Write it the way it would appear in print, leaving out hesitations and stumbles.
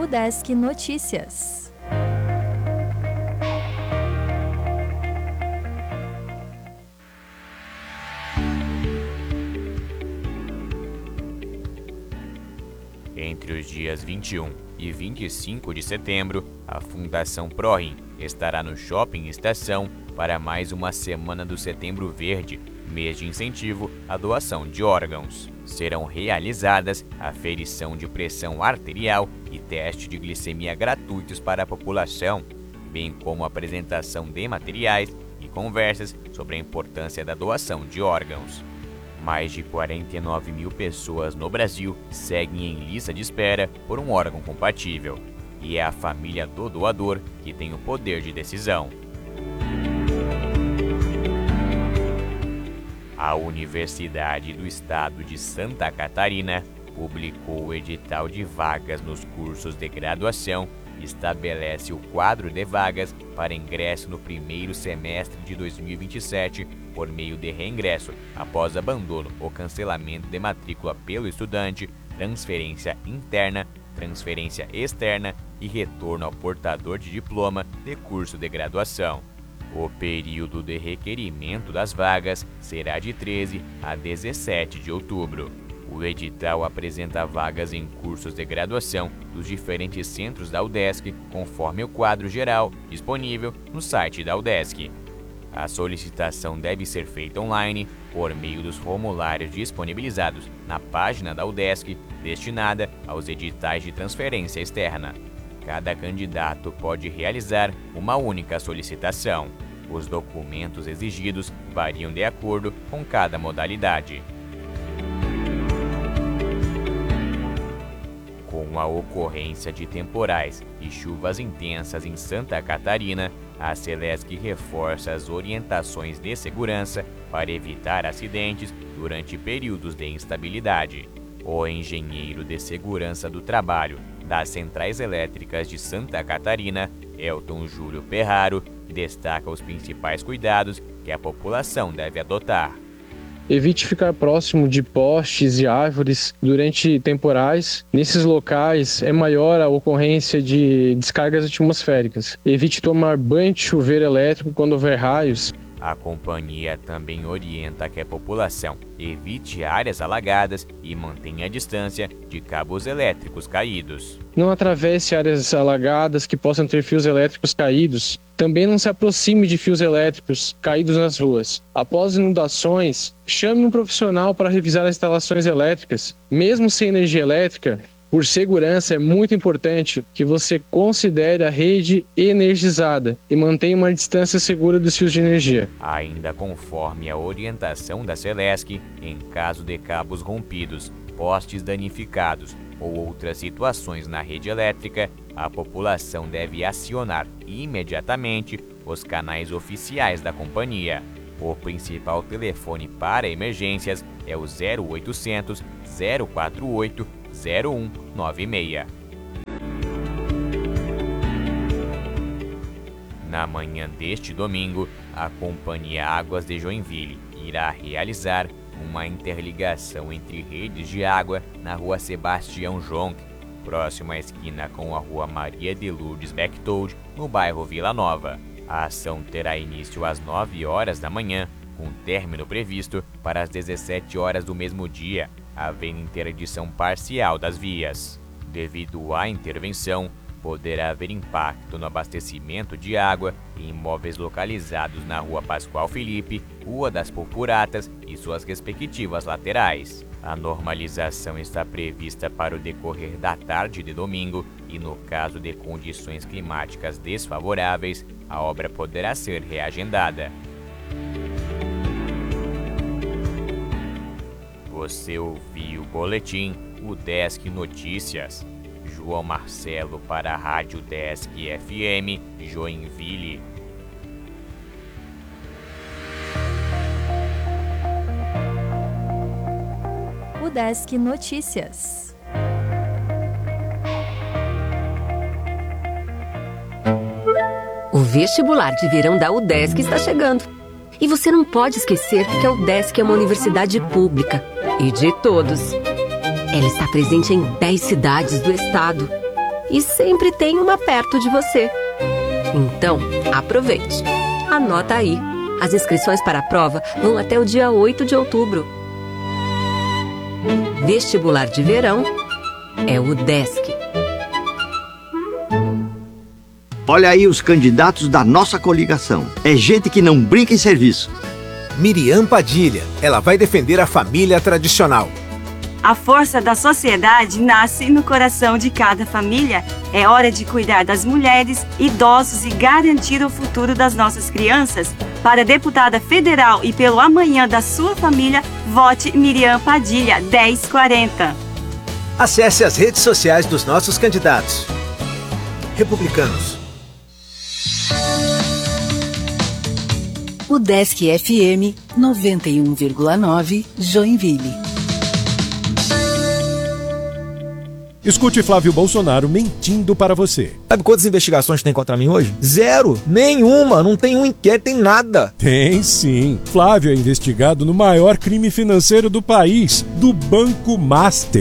UDESC Notícias. Entre os dias 21 e 25 de setembro, a Fundação ProRim estará no Shopping Estação para mais uma Semana do Setembro Verde, mês de incentivo à doação de órgãos. Serão realizadas aferição de pressão arterial e teste de glicemia gratuitos para a população, bem como apresentação de materiais e conversas sobre a importância da doação de órgãos. Mais de 49 mil pessoas no Brasil seguem em lista de espera por um órgão compatível, e é a família do doador que tem o poder de decisão. A Universidade do Estado de Santa Catarina publicou o edital de vagas nos cursos de graduação e estabelece o quadro de vagas para ingresso no primeiro semestre de 2027 por meio de reingresso após abandono ou cancelamento de matrícula pelo estudante, transferência interna, transferência externa e retorno ao portador de diploma de curso de graduação. O período de requerimento das vagas será de 13 a 17 de outubro. O edital apresenta vagas em cursos de graduação dos diferentes centros da UDESC, conforme o quadro geral disponível no site da UDESC. A solicitação deve ser feita online por meio dos formulários disponibilizados na página da UDESC, destinada aos editais de transferência externa. Cada candidato pode realizar uma única solicitação. Os documentos exigidos variam de acordo com cada modalidade. Com a ocorrência de temporais e chuvas intensas em Santa Catarina, a Celesc reforça as orientações de segurança para evitar acidentes durante períodos de instabilidade. O engenheiro de segurança do trabalho das Centrais Elétricas de Santa Catarina, Elton Júlio Perraro, destaca os principais cuidados que a população deve adotar. Evite ficar próximo de postes e árvores durante temporais. Nesses locais é maior a ocorrência de descargas atmosféricas. Evite tomar banho de chuveiro elétrico quando houver raios. A companhia também orienta que a população evite áreas alagadas e mantenha a distância de cabos elétricos caídos. Não atravesse áreas alagadas que possam ter fios elétricos caídos. Também não se aproxime de fios elétricos caídos nas ruas. Após inundações, chame um profissional para revisar as instalações elétricas. Mesmo sem energia elétrica, por segurança, é muito importante que você considere a rede energizada e mantenha uma distância segura dos fios de energia. Ainda conforme a orientação da Celesc, em caso de cabos rompidos, postes danificados ou outras situações na rede elétrica, a população deve acionar imediatamente os canais oficiais da companhia. O principal telefone para emergências é o 0800 048 0196. Na manhã deste domingo, a Companhia Águas de Joinville irá realizar uma interligação entre redes de água na rua Sebastião Jonck, próximo à esquina com a rua Maria de Lourdes Bechtold, no bairro Vila Nova. A ação terá início às 9 horas da manhã, com término previsto para as 17 horas do mesmo dia, havendo interdição parcial das vias. Devido à intervenção, poderá haver impacto no abastecimento de água em imóveis localizados na Rua Pascoal Felipe, Rua das Purpuratas e suas respectivas laterais. A normalização está prevista para o decorrer da tarde de domingo e, no caso de condições climáticas desfavoráveis, a obra poderá ser reagendada. Você ouviu o boletim UDESC Notícias. João Marcelo para a Rádio UDESC FM, Joinville. UDESC Notícias. O vestibular de verão da UDESC está chegando. E você não pode esquecer que a UDESC é uma universidade pública e de todos. Ela está presente em 10 cidades do estado e sempre tem uma perto de você. Então, aproveite. Anota aí. As inscrições para a prova vão até o dia 8 de outubro. Vestibular de verão é o UDESC. Olha aí os candidatos da nossa coligação. É gente que não brinca em serviço. Miriam Padilha. Ela vai defender a família tradicional. A força da sociedade nasce no coração de cada família. É hora de cuidar das mulheres, idosos e garantir o futuro das nossas crianças. Para deputada federal e pelo amanhã da sua família, vote Miriam Padilha 1040. Acesse as redes sociais dos nossos candidatos. Republicanos. UDESC FM 91,9 Joinville. Escute Flávio Bolsonaro mentindo para você. Sabe quantas investigações tem contra mim hoje? 0! Nenhuma! Não tem um inquérito, tem nada. Tem sim. Flávio é investigado no maior crime financeiro do país, do Banco Master.